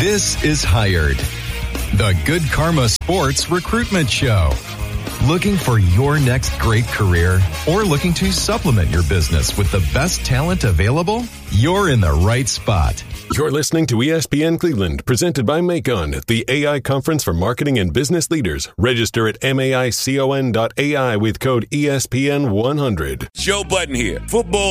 This is Hired, the Good Karma Sports Recruitment Show. Looking for your next great career or looking to supplement your business with the best talent available? You're in the right spot. You're listening to ESPN Cleveland, presented by Macon, the AI Conference for Marketing and Business Leaders. Register at maicon.ai with code ESPN100. Joe Button here. Football